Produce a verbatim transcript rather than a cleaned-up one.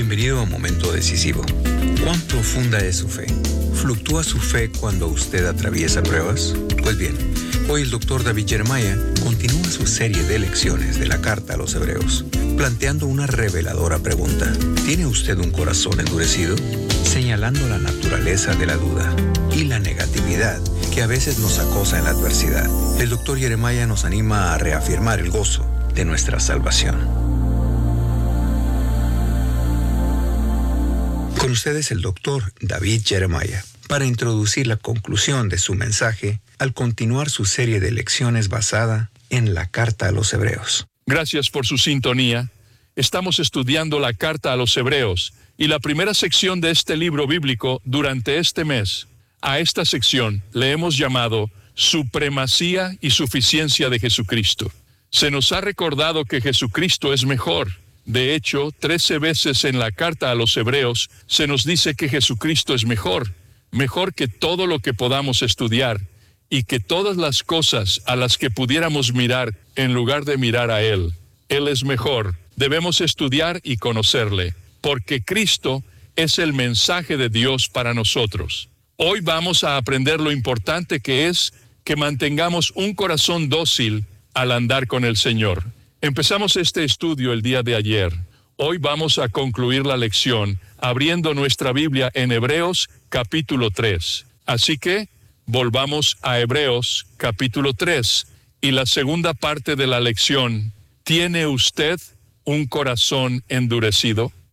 Bienvenido a un momento decisivo. ¿Cuán profunda es su fe? ¿Fluctúa su fe cuando usted atraviesa pruebas? Pues bien, hoy el doctor David Jeremiah continúa su serie de lecciones de la Carta a los Hebreos, planteando una reveladora pregunta. ¿Tiene usted un corazón endurecido? Señalando la naturaleza de la duda y la negatividad que a veces nos acosa en la adversidad. El doctor Jeremiah nos anima a reafirmar el gozo de nuestra salvación. Con ustedes el doctor David Jeremiah, para introducir la conclusión de su mensaje al continuar su serie de lecciones basada en la Carta a los Hebreos. Gracias por su sintonía. Estamos estudiando la Carta a los Hebreos y la primera sección de este libro bíblico durante este mes. A esta sección le hemos llamado Supremacía y Suficiencia de Jesucristo. Se nos ha recordado que Jesucristo es mejor. De hecho, trece veces en la Carta a los Hebreos se nos dice que Jesucristo es mejor, mejor que todo lo que podamos estudiar, y que todas las cosas a las que pudiéramos mirar en lugar de mirar a Él. Él es mejor. Debemos estudiar y conocerle, porque Cristo es el mensaje de Dios para nosotros. Hoy vamos a aprender lo importante que es que mantengamos un corazón dócil al andar con el Señor. Empezamos este estudio el día de ayer. Hoy vamos a concluir la lección abriendo nuestra Biblia en Hebreos capítulo tres. Así que volvamos a Hebreos capítulo tres y la segunda parte de la lección. ¿Tiene usted un corazón endurecido?